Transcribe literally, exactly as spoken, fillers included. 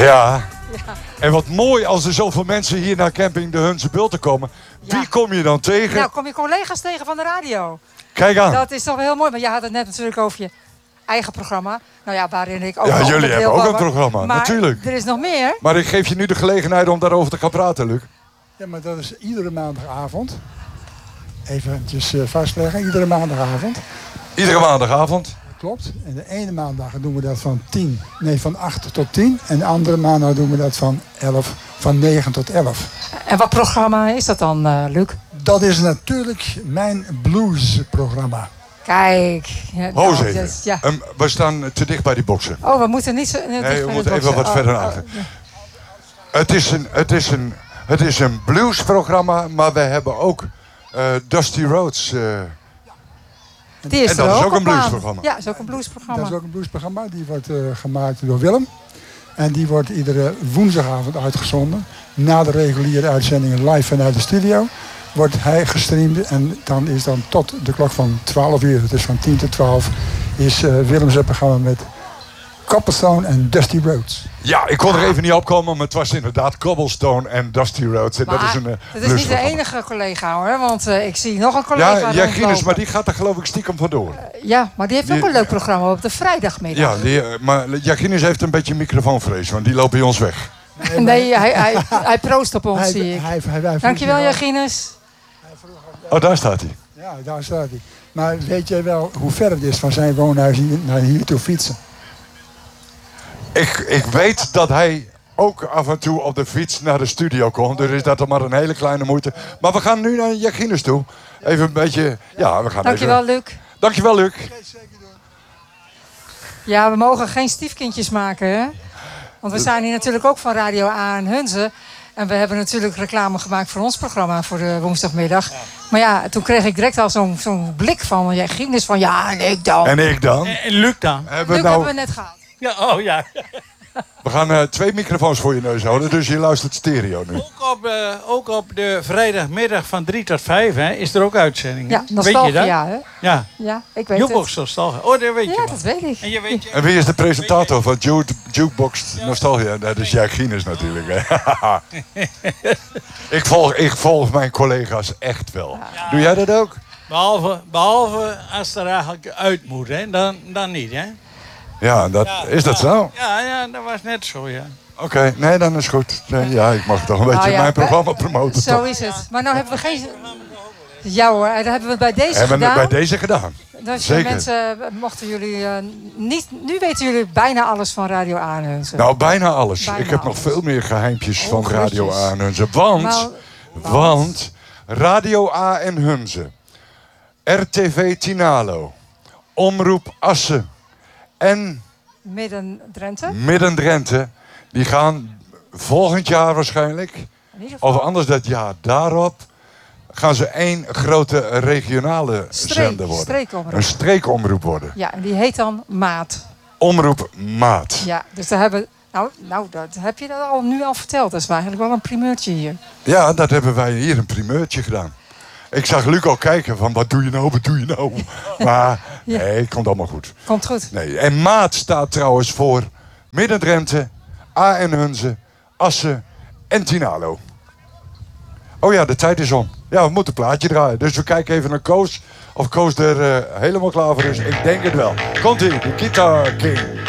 Ja. Ja. En wat mooi als er zoveel mensen hier naar camping de Hunze Bulten komen. Ja. Wie kom je dan tegen? Nou, kom je collega's tegen van de radio. Kijk aan. Dat is toch wel heel mooi. Want jij had het net natuurlijk over je eigen programma. Nou ja, waarin ik ook... Ja, jullie hebben ook een programma, maar natuurlijk. Er is nog meer. Maar ik geef je nu de gelegenheid om daarover te gaan praten, Luc. Ja, maar dat is iedere maandagavond. Even uh, vastleggen, iedere maandagavond. Iedere maandagavond? Klopt. En de ene maandag doen we dat van tien, nee, van acht tot tien. En de andere maandag doen we dat van elf, van negen tot elf. En wat programma is dat dan, uh, Luc? Dat is natuurlijk mijn bluesprogramma. Kijk. Ja, Ho, nou, dus, ja. um, we staan te dicht bij die boksen. Oh, we moeten niet zo... Nee, nee we moeten even wat oh, verder naar. Oh, ja. Het is een, het is een, het is een bluesprogramma, maar we hebben ook uh, Dusty Rhodes... Uh, Die is en dat er is ook, ook een bluesprogramma. Ja, dat is ook een bluesprogramma. Dat is ook een bluesprogramma. Die wordt uh, gemaakt door Willem. En die wordt iedere woensdagavond uitgezonden. Na de reguliere uitzendingen live vanuit de studio. Wordt hij gestreamd. En dan is dan tot de klok van twaalf uur. Dus van tien tot twaalf is uh, Willems programma met Cobblestone en Dusty Rhodes. Ja, ik kon er even niet opkomen, maar het was inderdaad Cobblestone en Dusty Rhodes. En maar dat is een uh, dat is niet de enige collega hoor, want uh, ik zie nog een collega. Ja, Jagines, maar die gaat er geloof ik stiekem vandoor. Uh, ja, maar die heeft die, ook een leuk programma op de vrijdagmiddag. Ja, die, uh, maar Jagines heeft een beetje microfoonvrees, want die loopt bij ons weg. Nee, nee hij, hij, hij proost op ons, hij, zie ik. Hij, hij, hij Dankjewel, Jagines. Oh, daar staat hij. Ja, daar staat hij. Maar weet jij wel hoe ver het is van zijn woonhuis hier, naar hier toe fietsen? Ik, ik weet dat hij ook af en toe op de fiets naar de studio komt. Dus is dat er maar een hele kleine moeite. Maar we gaan nu naar Jagines toe. Even een beetje... Ja, we gaan Dankjewel, even... Luc. Dankjewel, Luc. Ja, we mogen geen stiefkindjes maken, hè? Want we zijn hier natuurlijk ook van Radio A en Hunze. En we hebben natuurlijk reclame gemaakt voor ons programma voor de woensdagmiddag. Maar ja, toen kreeg ik direct al zo'n zo'n blik van Jagines van ja, en ik dan. En ik dan. En, en Luc dan. Hebben Luc nou... hebben we net gehad. Ja, oh ja. We gaan uh, twee microfoons voor je neus houden, dus je luistert stereo nu. Ook op, uh, ook op de vrijdagmiddag van drie tot vijf hè, is er ook uitzending. Ja, nostalgia, hè? Ja. Ja, ik weet Jukebox het. Nostalgia. Oh, dat weet je Ja, wel. dat weet ik. En, je weet je... En wie is de presentator van Juke, Jukebox Nostalgia? Dat is Jagines natuurlijk. Hè? ik, volg, ik volg mijn collega's echt wel. Ja. Doe jij dat ook? Behalve, behalve als er eigenlijk uit moet, hè? Dan, dan niet, hè? Ja, dat, ja, is dat ja. zo? Ja, ja, dat was net zo, ja. Oké, okay, nee, dan is goed. Nee, ja, ik mag toch een beetje oh, ja, mijn programma promoten. Zo toch? Is het. Maar nou hebben we geen... Ja hoor, dat hebben we bij deze hebben gedaan. Hebben we bij deze gedaan. Dus Zeker. mensen, mochten jullie uh, niet... Nu weten jullie bijna alles van Radio A en Hunze. Nou, bijna alles. Bijna ik heb alles. nog veel meer geheimpjes oh, van Radio A en Hunze. Want, maar, want, want Radio A en Hunze, R T V Tinalo, Omroep Assen en... Midden-Drenthe. Midden-Drenthe. Die gaan volgend jaar waarschijnlijk, of anders dat jaar daarop, gaan ze één grote regionale Streek, zender worden. Streekomroep. Een streekomroep worden. Ja, en die heet dan Maat. Omroep Maat. Ja, dus daar hebben... Nou, nou dat heb je dat al nu al verteld. Dat is eigenlijk wel een primeurtje hier. Ja, dat hebben wij hier een primeurtje gedaan. Ik zag Luc al kijken van wat doe je nou, wat doe je nou? Maar ja. Nee, het komt allemaal goed. Komt goed. Nee. En Maat staat trouwens voor Midden-Drenthe, A en Hunze, Assen en Tinalo. Oh ja, de tijd is om. Ja, we moeten een plaatje draaien. Dus we kijken even naar Koos. Of Koos er uh, helemaal klaar voor is. Ik denk het wel. Komt-ie, de Guitar King.